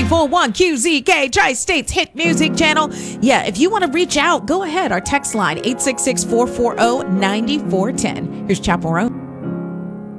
941 QZK, Tri-States Hit Music Channel. Yeah, if you want to reach out, go ahead. Our text line, 866-440-9410. Here's Chappell Roan.